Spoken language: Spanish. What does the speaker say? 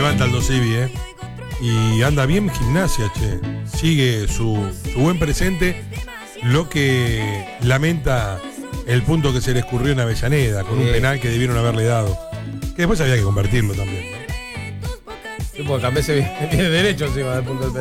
levanta Aldo Civi, y anda bien Gimnasia, che. Sigue su buen presente, lo que lamenta el punto que se le escurrió en Avellaneda, con un penal que debieron haberle dado. Que después había que convertirlo también, ¿no? Sí, porque cambié ese viene derecho encima del punto del penal.